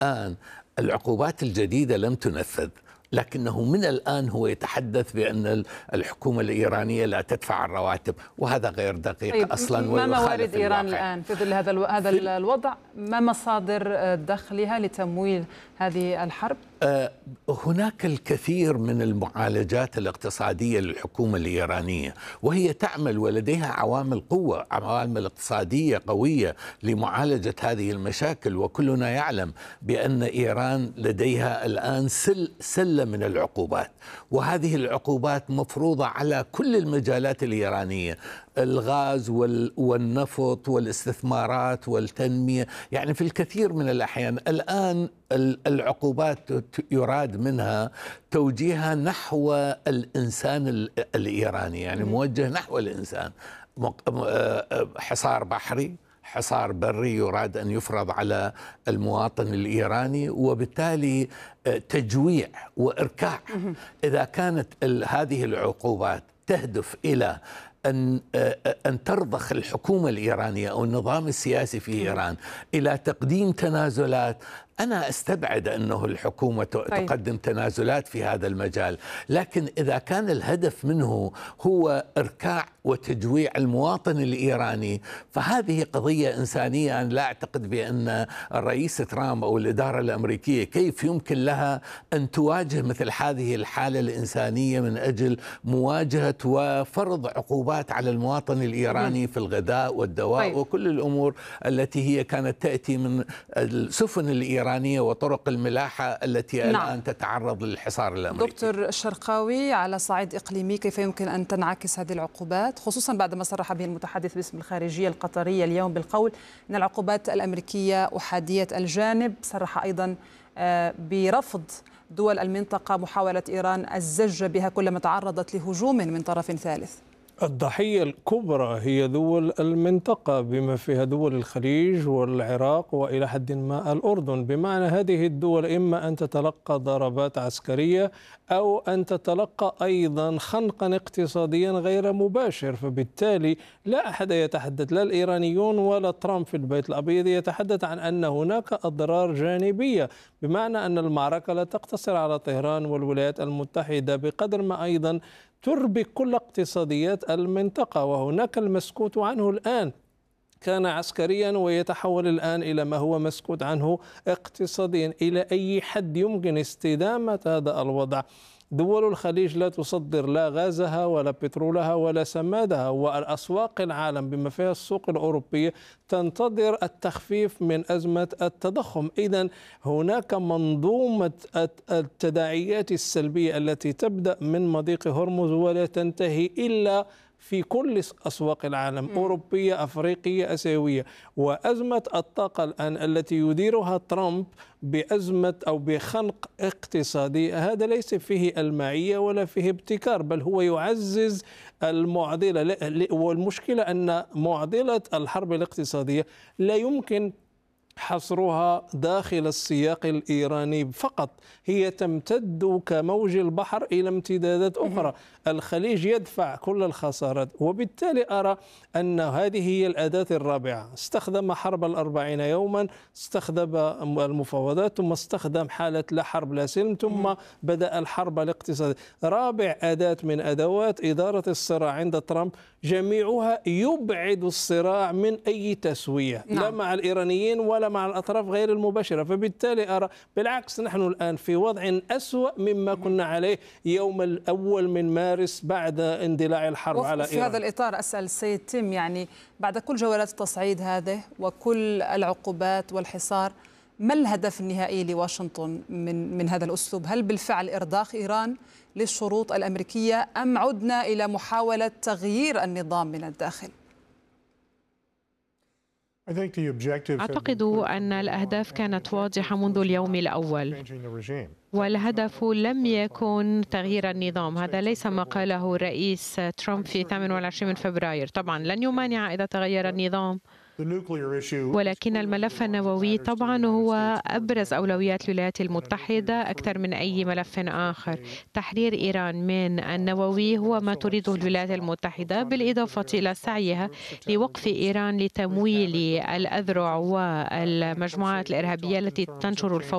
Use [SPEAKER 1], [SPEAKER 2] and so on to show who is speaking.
[SPEAKER 1] الآن العقوبات الجديدة لم تنفذ، لكنه من الآن هو يتحدث بأن الحكومة الإيرانية لا تدفع الرواتب، وهذا غير دقيق
[SPEAKER 2] طيب
[SPEAKER 1] أصلا.
[SPEAKER 2] ما موارد إيران
[SPEAKER 1] الواقع
[SPEAKER 2] الآن في ظل هذا الوضع؟ ما مصادر دخلها لتمويل هذه الحرب؟
[SPEAKER 1] هناك الكثير من المعالجات الاقتصادية للحكومة الإيرانية، وهي تعمل ولديها عوامل قوة، عوامل اقتصادية قوية لمعالجة هذه المشاكل. وكلنا يعلم بأن إيران لديها الآن سلة من العقوبات، وهذه العقوبات مفروضة على كل المجالات الإيرانية: الغاز والنفط والاستثمارات والتنمية. يعني في الكثير من الأحيان الآن العقوبات يراد منها توجيهها نحو الإنسان الإيراني، يعني موجه نحو الإنسان. حصار بحري، حصار بري يراد أن يفرض على المواطن الإيراني، وبالتالي تجويع وإركاع. إذا كانت هذه العقوبات تهدف إلى أن ترضخ الحكومة الإيرانية أو النظام السياسي في إيران إلى تقديم تنازلات، أنا أستبعد أنه الحكومة تقدم تنازلات في هذا المجال. لكن إذا كان الهدف منه هو إركاع وتجويع المواطن الإيراني، فهذه قضية إنسانية. أنا لا أعتقد بأن الرئيس ترامب أو الإدارة الأمريكية كيف يمكن لها أن تواجه مثل هذه الحالة الإنسانية من أجل مواجهة وفرض عقوبات على المواطن الإيراني في الغذاء والدواء وكل الأمور التي هي كانت تأتي من السفن الإيرانية وطرق الملاحة التي الآن تتعرض للحصار الأمريكي.
[SPEAKER 2] دكتور الشرقاوي، على صعيد إقليمي كيف يمكن أن تنعكس هذه العقوبات، خصوصا بعدما صرح به المتحدث باسم الخارجية القطرية اليوم بالقول أن العقوبات الأمريكية أحادية الجانب؟ صرح أيضا برفض دول المنطقة محاولة إيران الزج بها كلما تعرضت لهجوم من طرف ثالث.
[SPEAKER 3] الضحية الكبرى هي دول المنطقة بما فيها دول الخليج والعراق وإلى حد ما الأردن، بمعنى هذه الدول إما أن تتلقى ضربات عسكرية أو أن تتلقى أيضا خنقا اقتصاديا غير مباشر. فبالتالي لا أحد يتحدث، لا الإيرانيون ولا ترامب في البيت الأبيض يتحدث عن أن هناك أضرار جانبية، بمعنى أن المعركة لا تقتصر على طهران والولايات المتحدة بقدر ما أيضا تربك كل اقتصاديات المنطقة. وهناك المسكوت عنه الآن كان عسكريا ويتحول الآن إلى ما هو مسكوت عنه اقتصاديا. إلى أي حد يمكن استدامة هذا الوضع؟ دول الخليج لا تصدر لا غازها ولا بترولها ولا سمادها، والأسواق العالم بما فيها السوق الأوروبية تنتظر التخفيف من أزمة التضخم. إذن هناك منظومة التداعيات السلبية التي تبدأ من مضيق هرمز ولا تنتهي إلا في كل أسواق العالم، أوروبية، أفريقية، آسيوية. وأزمة الطاقة الآن التي يديرها ترامب بأزمة أو بخنق اقتصادي، هذا ليس فيه المعية ولا فيه ابتكار، بل هو يعزز المعضلة. والمشكلة أن معضلة الحرب الاقتصادية لا يمكن حصرها داخل السياق الإيراني فقط، هي تمتد كموج البحر إلى امتدادات أخرى. الخليج يدفع كل الخسارات، وبالتالي أرى أن هذه هي الأداة الرابعة. استخدم حرب 40 يوما، استخدم المفاوضات، ثم استخدم حالة لا حرب لا سلم، ثم بدأ الحرب الاقتصادية. رابع أداة من أدوات إدارة الصراع عند ترامب، جميعها يبعد الصراع من أي تسوية، لا مع الإيرانيين ولا مع الأطراف غير المباشرة. فبالتالي أرى بالعكس نحن الآن في وضع أسوأ مما كنا عليه يوم الأول من مارس بعد اندلاع الحرب على إيران.
[SPEAKER 2] في هذا الإطار أسأل السيد تيم، يعني بعد كل جولات التصعيد هذه وكل العقوبات والحصار، ما الهدف النهائي لواشنطن من هذا الأسلوب؟ هل بالفعل إرضاء إيران للشروط الأمريكية أم عدنا إلى محاولة تغيير النظام من الداخل؟
[SPEAKER 4] أعتقد أن الأهداف كانت واضحة منذ اليوم الأول، والهدف لم يكن تغيير النظام. هذا ليس ما قاله الرئيس ترامب في 28 فبراير. طبعا لن يمانع إذا تغير النظام، ولكن الملف النووي طبعا هو أبرز أولويات الولايات المتحدة أكثر من أي ملف آخر. تحرير إيران من النووي هو ما تريده الولايات المتحدة، بالإضافة إلى سعيها لوقف إيران لتمويل الأذرع والمجموعات الإرهابية التي تنشر الفوضى